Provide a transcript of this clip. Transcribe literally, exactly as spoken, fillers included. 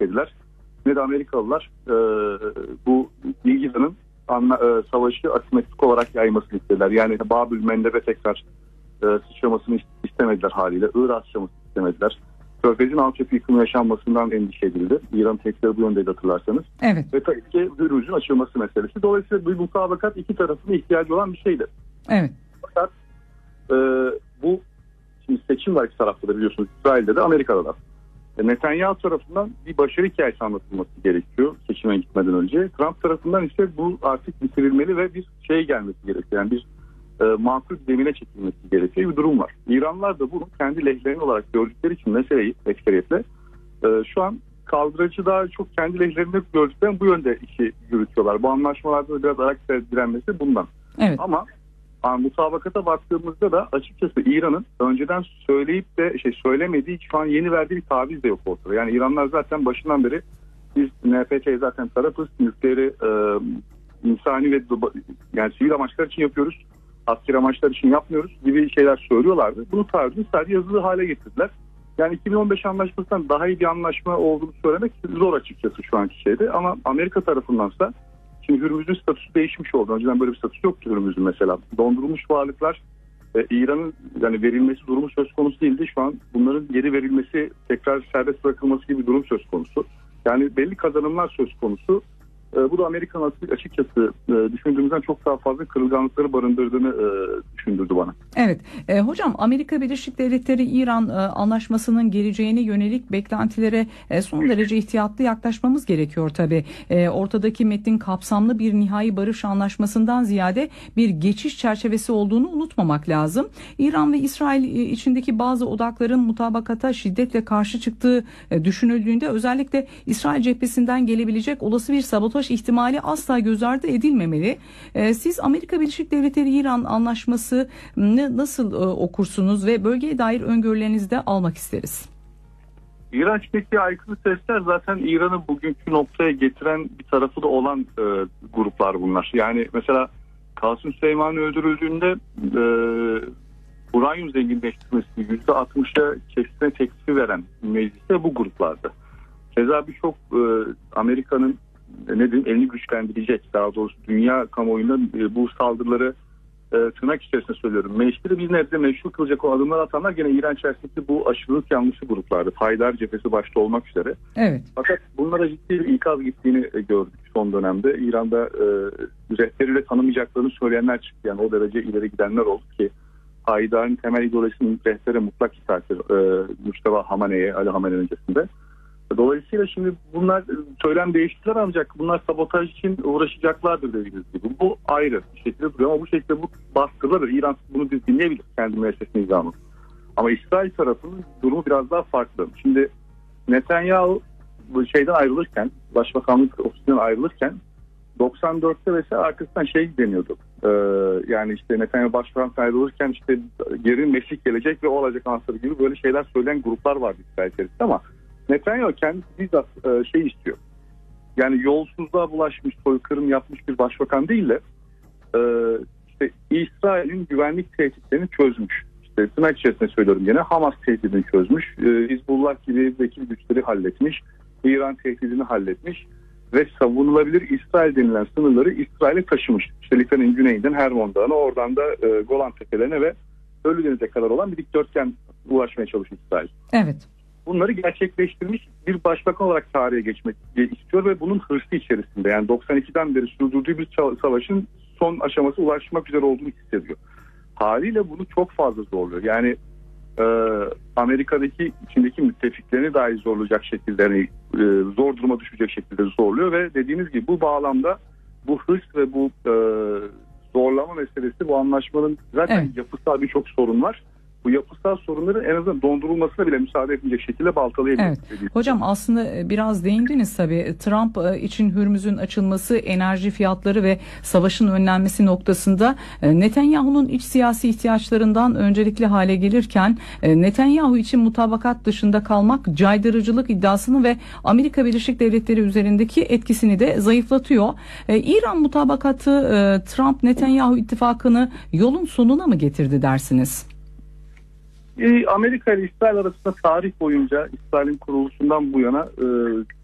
istemediler. Ne de Amerikalılar e, bu İran'ın anla, e, savaşı asimetrik olarak yaymasını istediler. Yani Babül Mendeb'e tekrar e, sıçramasını istemediler haliyle. Irak'a sıçramasını istemediler. Körfez'in altyapı yıkımı yaşanmasından endişe edildi. İran tehditleri bu yöndeydi hatırlarsanız. Evet. Ve tabii ki Hürmüz'ün açılması meselesi. Dolayısıyla bu mutabakat iki tarafın ihtiyacı olan bir şeydi. Evet. Fakat e, bu şimdi seçim var iki tarafta da biliyorsunuz. İsrail'de de Amerika'da da. E, Netanyahu tarafından bir başarı hikayesi anlatılması gerekiyor seçime gitmeden önce. Trump tarafından ise bu artık bitirilmeli ve bir şey gelmesi gerekiyor. Yani bir e, makul zemine çekilmesi gerekiyor bir durum var. İranlılar da bunu kendi lehlerine olarak gördükleri için meseleyi ekseriyetle e, şu an kaldırıcı daha çok kendi lehlerinde gördüklerini bu yönde işi yürütüyorlar. Bu anlaşmalarda da biraz ayak direnmesi bundan. Evet. Ama yani mutabakata baktığımızda da açıkçası İran'ın önceden söyleyip de şey söylemediği şu an yeni verdiği bir taviz de yok ortada. Yani İranlar zaten başından beri biz N P T'ye zaten tarafız, nükleeri e, insani ve yani sivil amaçlar için yapıyoruz, askeri amaçlar için yapmıyoruz gibi şeyler söylüyorlardı. Bunu tarzını sadece yazılı hale getirdiler. Yani iki bin on beş anlaşmasından daha iyi bir anlaşma olduğunu söylemek zor açıkçası şu anki şeyde. Ama Amerika tarafındansa şimdi Hürmüz'ün statüsü değişmiş oldu. Önceden böyle bir statüsü yoktu Hürmüz'ün mesela. Dondurulmuş varlıklar e, İran'ın yani verilmesi durumu söz konusu değildi. Şu an bunların geri verilmesi, tekrar serbest bırakılması gibi bir durum söz konusu. Yani belli kazanımlar söz konusu. E, bu da Amerika'nın açıkçası e, düşündüğümüzden çok daha fazla kırılganlıkları barındırdığını e, düşündürdü bana. Evet. E, hocam Amerika Birleşik Devletleri İran e, anlaşmasının geleceğine yönelik beklentilere e, son derece ihtiyatlı yaklaşmamız gerekiyor tabii. E, ortadaki metnin kapsamlı bir nihai barış anlaşmasından ziyade bir geçiş çerçevesi olduğunu unutmamak lazım. İran ve İsrail e, içindeki bazı odakların mutabakata şiddetle karşı çıktığı e, düşünüldüğünde özellikle İsrail cephesinden gelebilecek olası bir sabotaj ihtimali asla göz ardı edilmemeli. E, siz Amerika Birleşik Devletleri İran anlaşması nasıl e, okursunuz ve bölgeye dair öngörülerinizi de almak isteriz. İran'daki aykırı sesler zaten İran'ı bugünkü noktaya getiren bir tarafı da olan e, gruplar bunlar. Yani mesela Kasım Süleyman'ı öldürüldüğünde e, uranyum zenginleştirmesini yüzde altmışa kesme teklifi veren mecliste bu gruplardı. Keza birçok e, Amerika'nın ne diyeyim elini güçlendirecek, daha doğrusu dünya kamuoyunda e, bu saldırıları e, tırnak içerisinde söylüyorum. Meşru bir nebze meşru kılacak o adımlar atanlar gene İran içerisinde bu aşırılık yanlışı gruplardı. Haydar cephesi başta olmak üzere. Evet. Fakat bunlara ciddi bir ikaz gittiğini e, gördük son dönemde. İran'da e, rehberiyle tanımayacaklarını söyleyenler çıktı. Yani o derece ileri gidenler oldu ki Haydar'ın temel ideolojisinin rehbere mutlak itaati e, Mustafa Hamane'ye, Ali Hamane'nin öncesinde. Dolayısıyla şimdi bunlar söylem değiştiler ancak bunlar sabotaj için uğraşacaklardır dediğiniz gibi. Bu ayrı bir şekilde duruyor ama bu şekilde bu bastırılır. İran bunu dinleyebilir kendi müesses nizamı. Ama İsrail tarafının durumu biraz daha farklı. Şimdi Netanyahu bu şeyden ayrılırken, başbakanlık ofisinden ayrılırken doksan dörtte mesela arkasından şey deniyordu. Ee, yani işte Netanyahu başbakanlıktan ayrılırken işte geri Mesih gelecek ve o olacak anahtarı gibi böyle şeyler söyleyen gruplar vardı İsrail içerisinde ama Netanyahu kendisi bizzat e, şey istiyor. Yani yolsuzluğa bulaşmış, soykırım yapmış bir başbakan değil de e, işte İsrail'in güvenlik tehditlerini çözmüş. İşte tırnak içerisinde söylüyorum gene Hamas tehdidini çözmüş. E, Hizbullah gibi vekil güçleri halletmiş. İran tehdidini halletmiş. Ve savunulabilir İsrail denilen sınırları İsrail'e taşımış. İşte Libya'nın güneyinden Hermon Dağı'na, oradan da e, Golan Tepelerine ve Ölü Deniz'e kadar olan bir dikdörtgen ulaşmaya çalışmış İsrail. Evet. Bunları gerçekleştirmiş bir başbakan olarak tarihe geçmek istiyor ve bunun hırsı içerisinde yani doksan ikiden beri sürdürdüğü bir savaşın son aşaması ulaşmak üzere olduğunu hissediyor. Haliyle bunu çok fazla zorluyor. Yani e, Amerika'daki içindeki müttefiklerini dahi zorlayacak şekilde yani, e, zor duruma düşecek şekilde zorluyor ve dediğiniz gibi bu bağlamda bu hırs ve bu e, zorlama meselesi bu anlaşmanın zaten evet. yapısal birçok sorun var. Bu yapısal sorunları en azından dondurulmasına bile müsaade etmeyecek şekilde baltalayabilir. Evet. Hocam aslında biraz değindiniz tabii. Trump için Hürmüz'ün açılması, enerji fiyatları ve savaşın önlenmesi noktasında Netanyahu'nun iç siyasi ihtiyaçlarından öncelikli hale gelirken Netanyahu için mutabakat dışında kalmak caydırıcılık iddiasını ve Amerika Birleşik Devletleri üzerindeki etkisini de zayıflatıyor. İran mutabakatı Trump-Netanyahu ittifakını yolun sonuna mı getirdi dersiniz? Amerika ile İsrail arasında tarih boyunca İsrail'in kuruluşundan bu yana